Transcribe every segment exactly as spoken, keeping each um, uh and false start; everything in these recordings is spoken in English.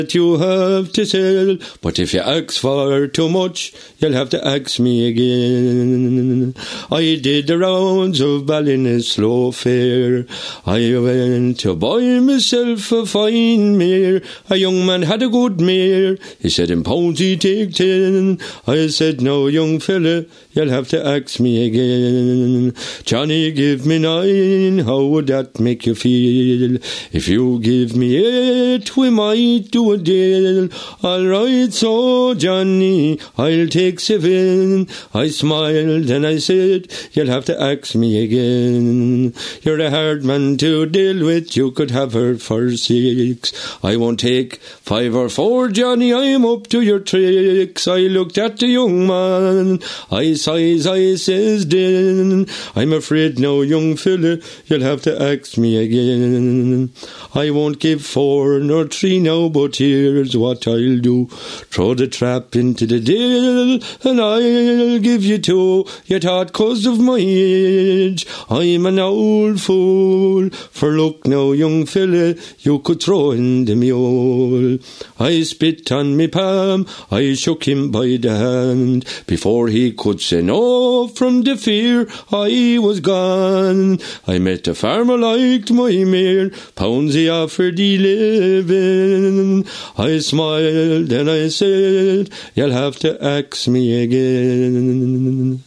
that you have to sell, but if you ask for too much, you'll have to ask me again. I did the rounds of Ballinasloe Fair. I went to buy myself a fine mare. A young man had a good mare. He said in pounds he'd take ten. I said, no, young fella, you'll have to ask me again. Johnny, give me nine, how would that make you feel? If you give me eight, we might do a deal. All right, so Johnny, I'll take seven. I smiled and I said, you'll have to ask me again. You're a hard man to deal with, you could have her for six. I won't take five or four, Johnny, I'm up to your tricks. I looked at the young man, I sighs, I says, then I'm afraid no, young fella, you'll have to ask me again. I won't give four nor three now, but here's what I'll do. Throw the trap into the dill, and I'll give you two. You thought 'cause of my age I'm an old fool. For look now, young fella, you could throw in the mule. I spit on me palm, I shook him by the hand. Before he could say no, from the fear I was gone. I met a farmer liked my mare, pounds he offered eleven. I smiled and I said, you'll have to ask me again.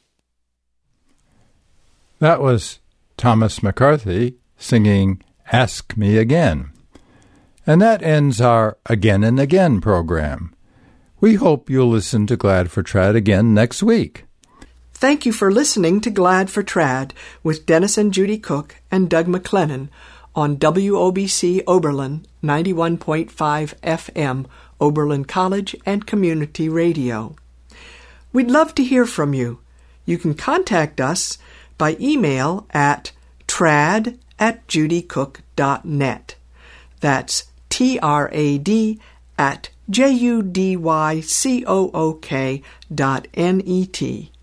That was Thomas McCarthy singing Ask Me Again. And that ends our Again and Again program. We hope you'll listen to Glad for Trad again next week. Thank you for listening to Glad for Trad with Dennis and Judy Cook and Doug McLennan on W O B C Oberlin ninety-one point five F M, Oberlin College and Community Radio. We'd love to hear from you. You can contact us by email at trad at judycook dot net. That's T R A D at J U D Y C O O K dot N E T.